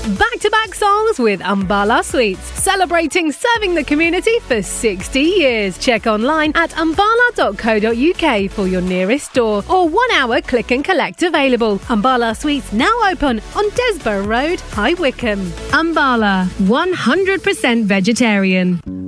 back-to-back songs with Ambala Sweets, celebrating serving the community for 60 years. Check online at ambala.co.uk for your nearest store or 1 hour click and collect available. Ambala Sweets now open on Desborough Road, High Wycombe. Ambala, 100% vegetarian.